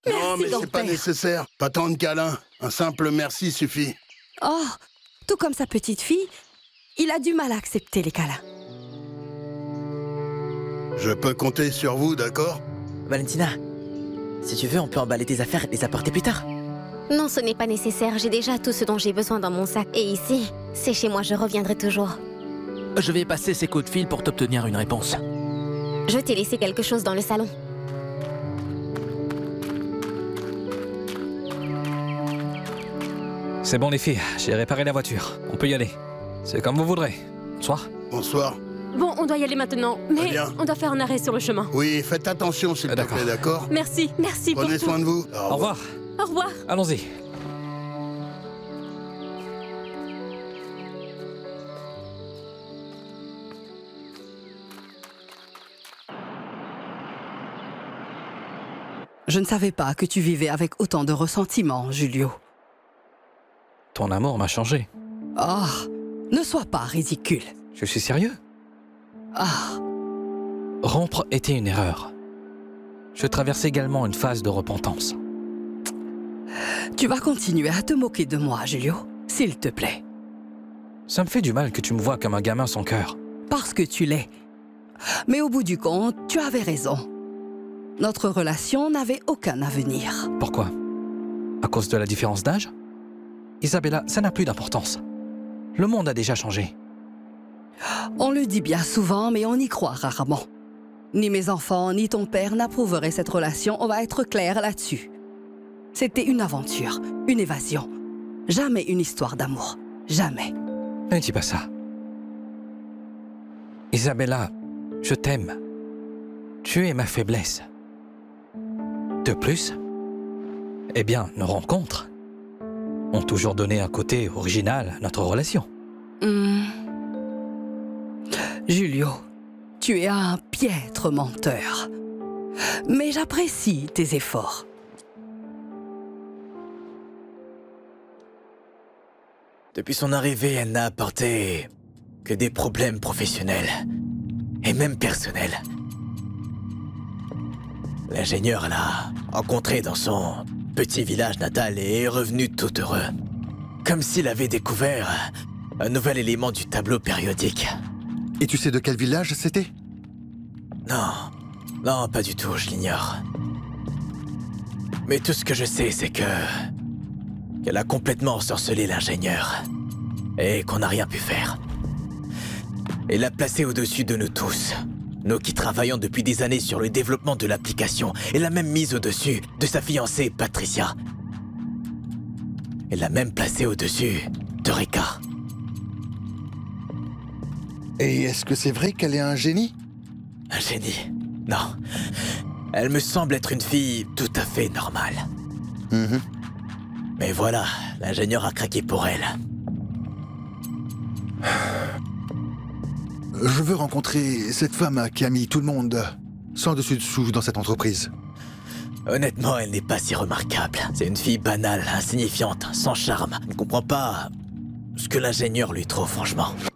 Non, mais grand c'est pas père. nécessaire. Pas tant de câlins. Un simple merci suffit. Oh, tout comme sa petite fille, il a du mal à accepter les câlins. Je peux compter sur vous, d'accord? Valentina, si tu veux, on peut emballer tes affaires et les apporter plus tard. Non, ce n'est pas nécessaire. J'ai déjà tout ce dont j'ai besoin dans mon sac. Et ici, c'est chez moi, je reviendrai toujours. Je vais passer ces coups de fil pour t'obtenir une réponse. Je t'ai laissé quelque chose dans le salon. C'est bon les filles, j'ai réparé la voiture. On peut y aller. C'est comme vous voudrez. Bonsoir. Bonsoir. Bon, on doit y aller maintenant, mais bien. on doit faire un arrêt sur le chemin. Oui, faites attention, s'il te D'accord. plaît, d'accord? Merci pour Prenez tout. soin de vous. Au revoir. Au revoir. Allons-y. Je ne savais pas que tu vivais avec autant de ressentiment, Julio. Ton amour m'a changé. Oh, ne sois pas ridicule. Je suis sérieux. Ah, Rompre était une erreur. Je traversais également une phase de repentance. tu vas continuer à te moquer de moi, Julio, s'il te plaît. Ça me fait du mal que tu me vois comme un gamin sans cœur. Parce que tu l'es. Mais au bout du compte, tu avais raison. Notre relation n'avait aucun avenir. Pourquoi? À cause de la différence d'âge? Isabella, ça n'a plus d'importance. Le monde a déjà changé. On le dit bien souvent, mais on y croit rarement. Ni mes enfants, ni ton père n'approuveraient cette relation, on va être clair là-dessus. C'était une aventure, une évasion. Jamais une histoire d'amour. Jamais. Ne dis pas ça. Isabella, je t'aime. Tu es ma faiblesse. De plus, eh bien, nos rencontres ont toujours donné un côté original à notre relation. Julio, tu es un piètre menteur. Mais j'apprécie tes efforts. Depuis son arrivée, elle n'a apporté que des problèmes professionnels et même personnels. L'ingénieur l'a rencontré dans son petit village natal et est revenu tout heureux. Comme s'il avait découvert un nouvel élément du tableau périodique. Et tu sais de quel village c'était? Non, pas du tout, je l'ignore. Mais tout ce que je sais, c'est qu'elle a complètement ensorcelé l'ingénieur. Et qu'on n'a rien pu faire. Elle l'a placé au-dessus de nous tous. Nous qui travaillons depuis des années sur le développement de l'application. Elle l'a même mise au-dessus de sa fiancée, Patricia. Elle l'a même placé au-dessus de Rika. Et est-ce que c'est vrai qu'elle est un génie? Un génie? Non. Elle me semble être une fille tout à fait normale. Mais voilà, l'ingénieur a craqué pour elle. Je veux rencontrer cette femme qui a mis tout le monde sans dessus-dessous dans cette entreprise. Honnêtement, elle n'est pas si remarquable. C'est une fille banale, insignifiante, sans charme. Je ne comprends pas ce que l'ingénieur lui trouve, franchement.